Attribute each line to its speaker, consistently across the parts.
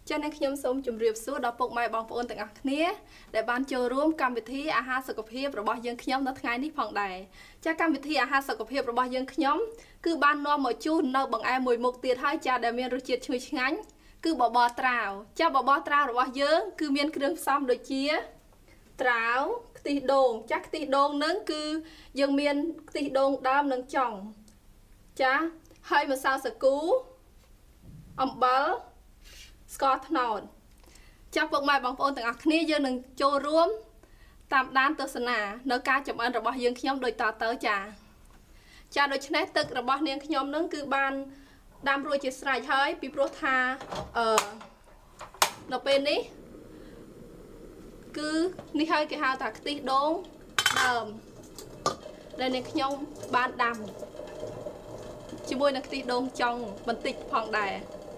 Speaker 1: ចា៎អ្នកខ្ញុំសូមជម្រាបសួរដល់ពុកម៉ែបងប្អូនទាំងអស់គ្នាដែលបានចូលរួមកម្មវិធីអាហារសុខភាពរបស់យើងខ្ញុំនៅថ្ងៃនេះផងដែរចា៎កម្មវិធីអាហារសុខភាពរបស់យើងខ្ញុំគឺបាននាំមកជូននៅបង្អែមមួយមុខទៀតហើយចា៎ដែលមានរសជាតិឈ្ងុយឆ្ងាញ់គឺបបរត្រាវចា៎បបរត្រាវរបស់យើងគឺមានគ្រឿងផ្សំដូចជាត្រាវខ្ទិះដូងចា៎ខ្ទិះដូងនឹងគឺយើងមានខ្ទិះដូងដើមនិងចុងចា៎ហើយម្សៅសាគូអំបិលស្ករត្នោតចាស់ពុកម៉ែបងប្អូនទាំងអស់គ្នាយើងនឹងចូលរួមតាមដានទស្សនានៅការចម្អិនរបស់យើងខ្ញុំដូចតទៅចាដូច្នេះទឹករបស់នាងខ្ញុំនឹងគឺបានដាំរួចជាស្រេចហើយពីព្រោះថានៅពេលនេះគឺនេះហើយគេហៅថាខ្ទិះដូងដើមដែលនាងខ្ញុំបានដាំជាមួយនឹងខ្ទិះដូងចុងបន្តិចផងដែរ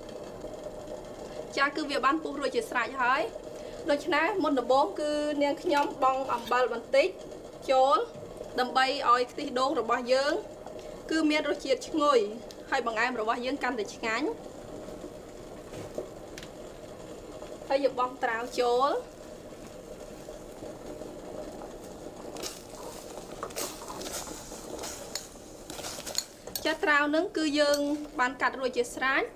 Speaker 1: ចាគឺវាបានពុះរួចជាស្រេចហើយដូច្នេះមុនដំបូងគឺនាងខ្ញុំបង់អំបិលបន្តិចចូលដើម្បីឲ្យខ្ទិះដូងរបស់យើងគឺមានរសជាតិឈ្ងុយហើយបង្អែមរបស់យើងកាន់តែឆ្ងាញ់ហើយយើងបង់ត្រាវចូលចាត្រាវនឹងគឺយើងបានកាត់រួចជាស្រេច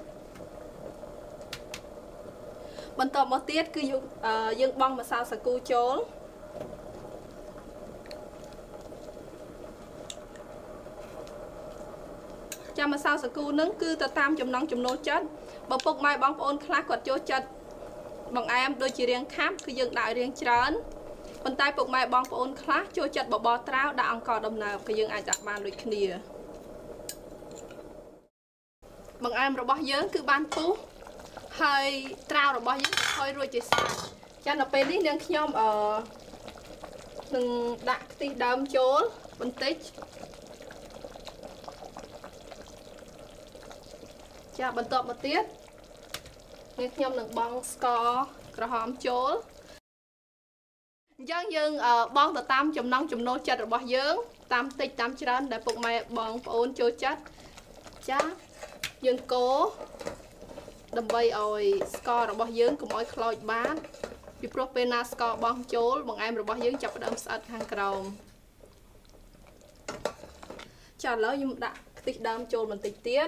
Speaker 1: បន្តមកទៀតគឺយើងបង់ម្សៅសាគូចូលចាំម្សៅសាគូនឹងគឺទៅតាមចំណង់ចំណូលចិត្តបើពុកម៉ែបងប្អូនខ្លះគាត់ចូលចិត្តបង្អែមដូចជារាងខាប់គឺយើងដាក់រាងច្រើនប៉ុន្តែពុកម៉ែបងប្អូនខ្លះចូលចិត្តបបរត្រាវដាក់អង្ករដំណើបគឺយើងអាចដាក់បានដូចគ្នាបង្អែមរបស់យើងគឺបានពុះហើយត្រាវរបស់យើងថយរួចជាស្រេចចានៅពេលនេះនាងខ្ញុំនឹងដាក់ខ្ទិះដើមចូលបន្តិចចាបន្តមកទៀតនាងខ្ញុំនឹងបង់ស្ករក្រហមចូលអញ្ចឹងយើងបង់ទៅតាមចំណង់ចំណូលចិត្តរបស់យើងតាមតិចតាមច្រើនដែលពុកម៉ែបងប្អូនចូលចិត្តចាយើងកូរដើម្បីឲ្យស្កររបស់យើងកុំឲ្យខ្លោចបាតពីព្រោះពេលណាស្ករបង់ចូលបង្អែមរបស់យើងចាប់ផ្ដើមស្អិតខាងក្រោមចាឥឡូវខ្ញុំដាក់ខ្ទិះដើមចូលបន្តិចទៀត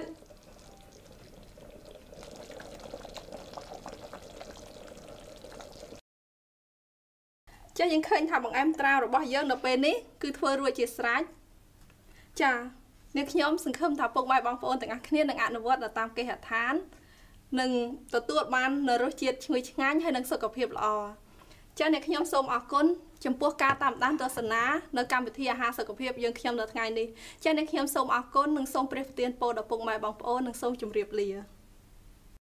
Speaker 1: ចាយើងឃើញថាបង្អែមត្រាវរបស់យើងនៅពេលនេះគឺធ្វើរួចជាស្រេចចានាងខ្ញុំសង្ឃឹមថាពុកម៉ែបងប្អូនទាំងអស់គ្នានឹងអនុវត្តទៅតាមគេហដ្ឋាននឹងទទួលបាននូវរសជាតិឈ្ងុយឆ្ងាញ់ហើយនឹងសុខភាពល្អចា៎អ្នកខ្ញុំសូមអរគុណចំពោះការតាមដានទស្សនានៅកម្មវិធីអាហារសុខភាពយើងខ្ញុំនៅថ្ងៃនេះចា៎អ្នកខ្ញុំសូមអរគុណនិងសូមព្រះប្រទានពរដល់ពុកម៉ែបងប្អូននិងសូមជម្រាបលា